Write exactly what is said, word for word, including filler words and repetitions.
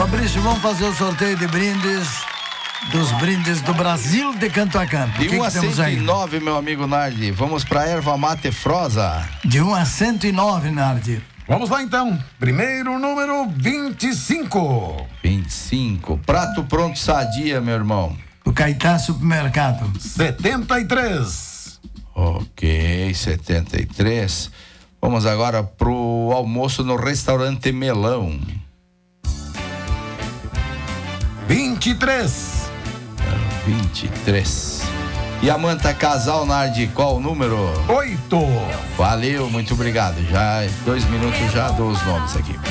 Fabrício, vamos fazer o sorteio de brindes, dos brindes do Brasil de canto a canto. De o que um que a temos cento e aí? nove, meu amigo Nardi. Vamos pra erva mate Frosa. De um a cento e nove, Nardi. Vamos lá então. Primeiro número vinte e cinco. vinte e cinco. Prato pronto sadia, meu irmão. Do Caetá Supermercado. setenta e três. Ok, setenta e três. Vamos agora pro almoço no restaurante Melão. vinte e três. vinte e três. E a Manta Casal, Nardi, qual o número? oito. Valeu, muito obrigado. Já dois minutos já dou os nomes aqui.